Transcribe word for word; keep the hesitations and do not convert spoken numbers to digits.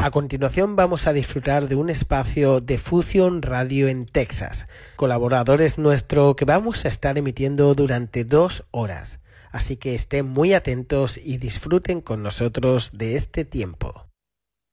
A continuación vamos a disfrutar de un espacio de Fusion Radio en Texas, colaboradores nuestros que vamos a estar emitiendo durante dos horas. Así que estén muy atentos y disfruten con nosotros de este tiempo.